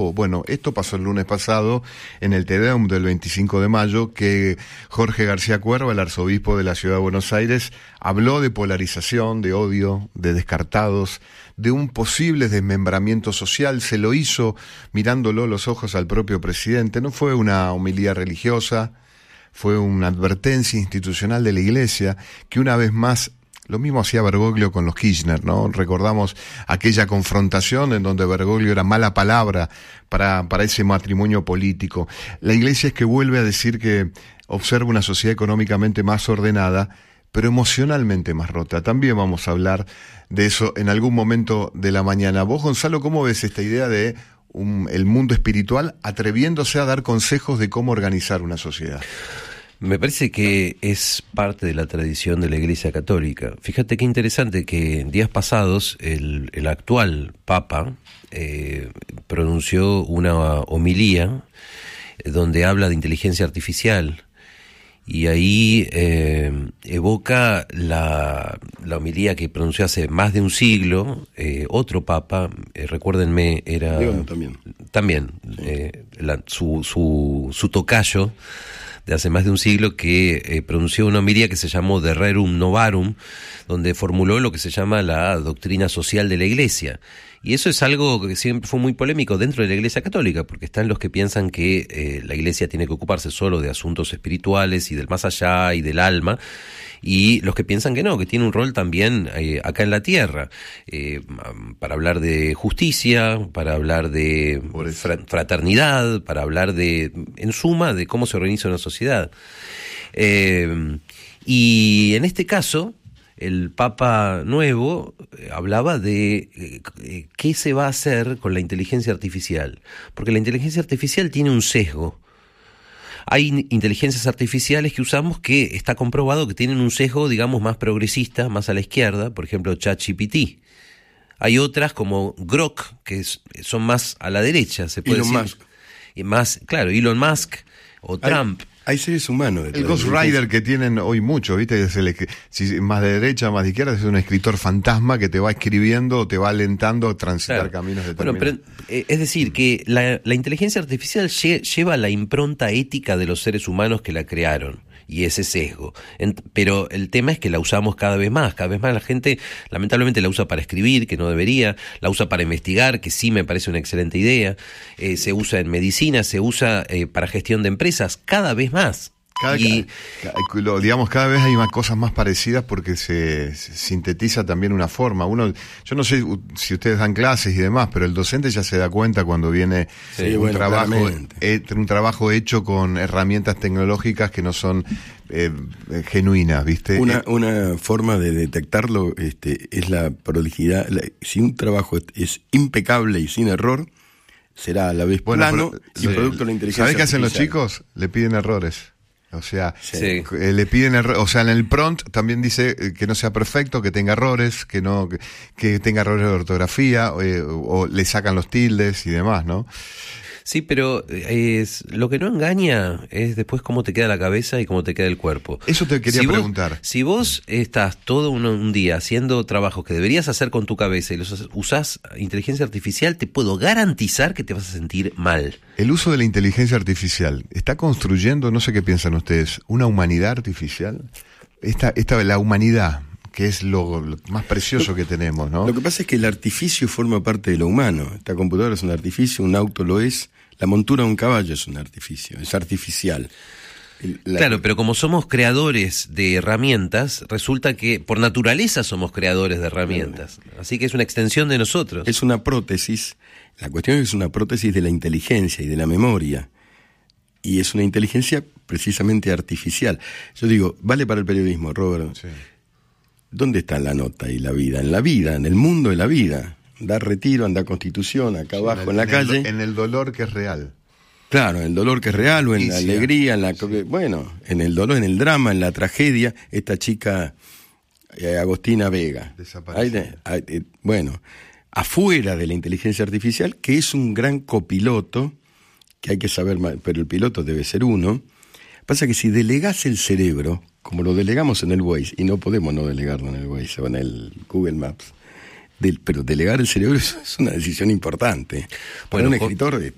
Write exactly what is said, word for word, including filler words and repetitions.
pasó? Bueno, esto pasó el lunes pasado en el Te Deum del veinticinco de mayo, que Jorge García Cuerva, el arzobispo de la Ciudad de Buenos Aires, habló de polarización, de odio, de descartados, de un posible desmembramiento social. Se lo hizo mirándolo a los ojos al propio presidente. No fue una homilía religiosa, fue una advertencia institucional de la Iglesia, que una vez más, lo mismo hacía Bergoglio con los Kirchner, ¿no? Recordamos aquella confrontación en donde Bergoglio era mala palabra para, para ese matrimonio político. La Iglesia es que vuelve a decir que observa una sociedad económicamente más ordenada, pero emocionalmente más rota. También vamos a hablar de eso en algún momento de la mañana. Vos, Gonzalo, ¿cómo ves esta idea de un, el mundo espiritual atreviéndose a dar consejos de cómo organizar una sociedad? Me parece que es parte de la tradición de la Iglesia Católica. Fíjate qué interesante que en días pasados el, el actual Papa eh, pronunció una homilía donde habla de inteligencia artificial y ahí eh, evoca la, la homilía que pronunció hace más de un siglo eh, otro Papa, eh, recuérdenme, era... León también. También, sí. eh, la, su, su, su tocayo de hace más de un siglo, que eh, pronunció una homilía que se llamó De Rerum Novarum, donde formuló lo que se llama la doctrina social de la Iglesia. Y eso es algo que siempre fue muy polémico dentro de la Iglesia Católica, porque están los que piensan que eh, la Iglesia tiene que ocuparse solo de asuntos espirituales y del más allá y del alma, y los que piensan que no, que tiene un rol también eh, acá en la tierra, eh, para hablar de justicia, para hablar de fra- fraternidad, para hablar de, en suma, de cómo se organiza una sociedad. Eh, y en este caso, el Papa nuevo hablaba de eh, qué se va a hacer con la inteligencia artificial, porque la inteligencia artificial tiene un sesgo. Hay inteligencias artificiales que usamos que está comprobado que tienen un sesgo, digamos, más progresista, más a la izquierda, por ejemplo, ChatGPT. Hay otras como Grok, que es, son más a la derecha, se puede Elon decir. Musk. Y más, claro, Elon Musk o Hay, Trump. Hay seres humanos. El Ghost Rider que tienen hoy mucho, ¿viste? Es el, si más de derecha, más de izquierda, es un escritor fantasma que te va escribiendo, te va alentando a transitar Claro. caminos determinados. Bueno, pero, eh, es decir, que la, la inteligencia artificial lle, lleva la impronta ética de los seres humanos que la crearon, y ese sesgo. En, pero el tema es que la usamos cada vez más, cada vez más la gente lamentablemente la usa para escribir, que no debería, la usa para investigar, que sí me parece una excelente idea, eh, se usa en medicina, se usa eh, para gestión de empresas, cada vez más. Cada, y, cada, cada, digamos, cada vez hay más cosas más parecidas porque se, se sintetiza también una forma. Uno, yo no sé si ustedes dan clases y demás, pero el docente ya se da cuenta cuando viene sí, un, bueno, trabajo, eh, un trabajo hecho con herramientas tecnológicas que no son eh, genuinas, ¿viste? Una, eh, una forma de detectarlo este, es la prolijidad. La, si un trabajo es, es impecable y sin error, será a la vez bueno, plano pero, y sí. producto de la inteligencia ¿Sabés qué hacen los artificial? chicos? Le piden errores. O sea, sí. eh, le piden errores, o sea, en el prompt también dice que no sea perfecto, que tenga errores, que no, que, que tenga errores de ortografía, eh, o, o le sacan los tildes y demás, ¿no? Sí, pero es, lo que no engaña es después cómo te queda la cabeza y cómo te queda el cuerpo. Eso te quería si preguntar. Vos, si vos estás todo un, un día haciendo trabajos que deberías hacer con tu cabeza y los usás inteligencia artificial, te puedo garantizar que te vas a sentir mal. El uso de la inteligencia artificial está construyendo, no sé qué piensan ustedes, una humanidad artificial. Esta, esta la humanidad, que es lo, lo más precioso lo, que tenemos, ¿no? Lo que pasa es que el artificio forma parte de lo humano. Esta computadora es un artificio, un auto lo es, la montura de un caballo es un artificio, es artificial. La... Claro, pero como somos creadores de herramientas, resulta que por naturaleza somos creadores de herramientas. Así que es una extensión de nosotros. Es una prótesis, la cuestión es que es una prótesis de la inteligencia y de la memoria. Y es una inteligencia precisamente artificial. Yo digo, vale para el periodismo, Robert. Sí. ¿Dónde está la nota y la vida? En la vida, en el mundo de la vida. Da retiro, anda Constitución, acá sí, abajo en, el, en la en calle. El, en el dolor que es real. Claro, en el dolor que es real, o en sí, la alegría, en la sí. bueno, en el dolor, en el drama, en la tragedia. Esta chica, eh, Agostina Vega. Desaparece. Ahí, ahí, bueno, afuera de la inteligencia artificial, que es un gran copiloto, que hay que saber, pero el piloto debe ser uno. Pasa que si delegás el cerebro, como lo delegamos en el Waze, y no podemos no delegarlo en el Waze o en el Google Maps, del, pero delegar el cerebro es una decisión importante. Para bueno, un escritor